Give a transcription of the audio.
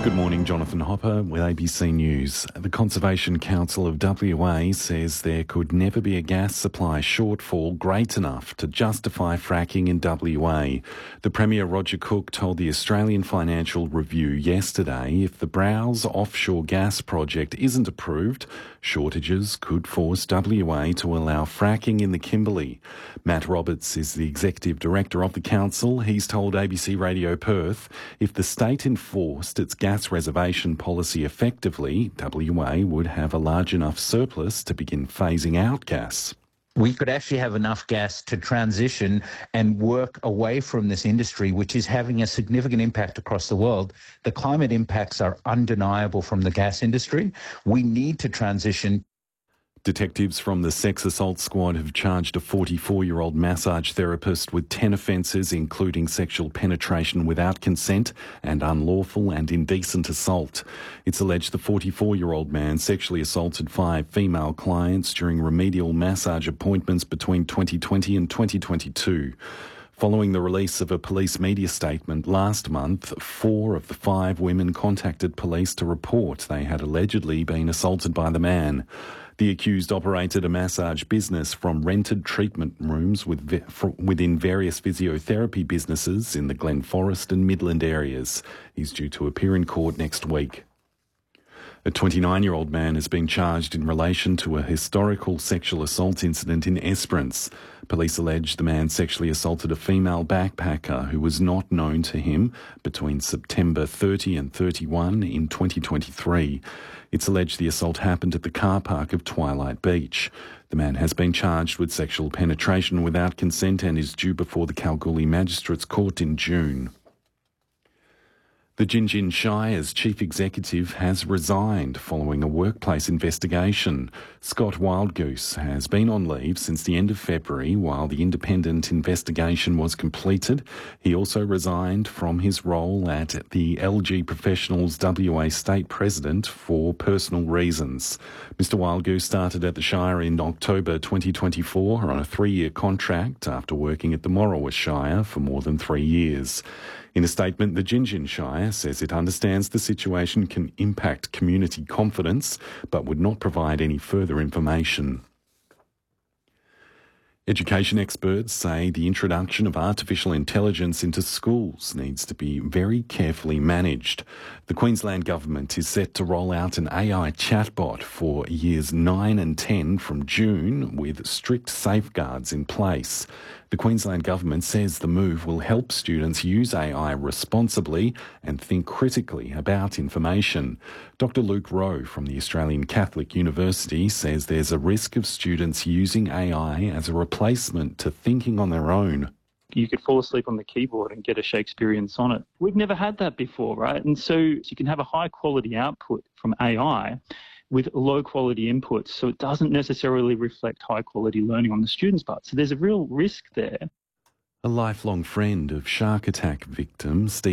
Good morning, Jonathan Hopper with ABC News. The Conservation Council of WA says there could never be a gas supply shortfall great enough to justify fracking in WA. The Premier Roger Cook told the Australian Financial Review yesterday if the Browse offshore gas project isn't approved, shortages could force WA to allow fracking in the Kimberley. Matt Roberts is the Executive Director of the Council. He's told ABC Radio Perth if the state enforced its gas reservation policy effectively, WA would have a large enough surplus to begin phasing out gas. We could actually have enough gas to transition and work away from this industry, which is having a significant impact across the world. The climate impacts are undeniable from the gas industry. We need to transition. Detectives from the Sex Assault Squad have charged a 44-year-old massage therapist with 10 offences, including sexual penetration without consent and unlawful and indecent assault. It's alleged the 44-year-old man sexually assaulted 5 female clients during remedial massage appointments between 2020 and 2022. Following the release of a police media statement last month, 4 of the 5 women contacted police to report they had allegedly been assaulted by the man. The accused operated a massage business from rented treatment rooms within various physiotherapy businesses in the Glen Forest and Midland areas. He's due to appear in court next week. A 29-year-old man has been charged in relation to a historical sexual assault incident in Esperance. Police allege the man sexually assaulted a female backpacker who was not known to him between September 30 and 31 in 2023. It's alleged the assault happened at the car park of Twilight Beach. The man has been charged with sexual penetration without consent and is due before the Kalgoorlie Magistrates Court in June. The Gingin Shire's chief executive has resigned following a workplace investigation. Scott Wildgoose has been on leave since the end of February while the independent investigation was completed. He also resigned from his role at the LG Professionals WA State President for personal reasons. Mr Wildgoose started at the Shire in October 2024 on a 3-year contract after working at the Morawa Shire for more than 3 years. In a statement, the Gingin Shire says it understands the situation can impact community confidence, but would not provide any further information. Education experts say the introduction of artificial intelligence into schools needs to be very carefully managed. The Queensland Government is set to roll out an AI chatbot for years 9 and 10 from June with strict safeguards in place. The Queensland Government says the move will help students use AI responsibly and think critically about information. Dr Luke Rowe from the Australian Catholic University says there's a risk of students using AI as a replacement to thinking on their own. You could fall asleep on the keyboard and get a Shakespearean sonnet. We've never had that before, right? And so you can have a high quality output from AI with low quality inputs, so it doesn't necessarily reflect high quality learning on the student's part. So there's a real risk there. A lifelong friend of shark attack victim Steve